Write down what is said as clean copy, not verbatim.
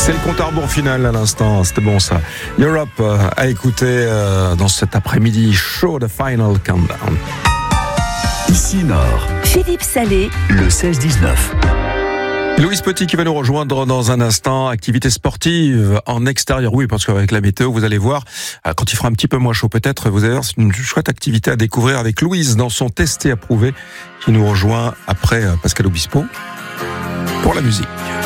C'est le compte à rebours final à l'instant, c'était bon ça. Europe à écouter dans cet après-midi chaud de Final Countdown. Ici Nord, Philippe Salé, le 16-19. Louise Petit qui va nous rejoindre dans un instant. Activité sportive en extérieur. Oui, parce qu'avec la météo, vous allez voir, quand il fera un petit peu moins chaud peut-être, vous allez voir, c'est une chouette activité à découvrir avec Louise dans son Testé Approuvé qui nous rejoint après Pascal Obispo pour la musique.